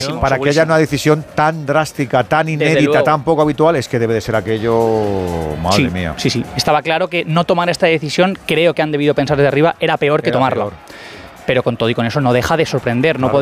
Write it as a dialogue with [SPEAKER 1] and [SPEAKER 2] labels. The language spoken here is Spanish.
[SPEAKER 1] Para que haya una decisión tan drástica, tan inédita, tan poco habitual, es que debe de ser aquello, madre mía.
[SPEAKER 2] Sí. Estaba claro que no tomar esta decisión, creo que han debido pensar desde arriba, era peor que tomarla. Pero con todo y con eso no deja de sorprender. No